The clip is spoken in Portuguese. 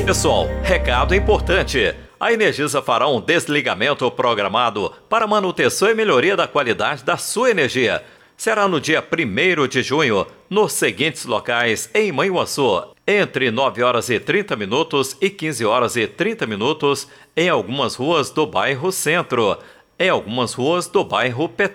Pessoal, recado importante. A Energisa fará um desligamento programado para manutenção e melhoria da qualidade da sua energia. Será no dia 1º de junho, nos seguintes locais em Manhuaçu, entre 9 horas e 30 minutos e 15 horas e 30 minutos, em algumas ruas do bairro Centro, em algumas ruas do bairro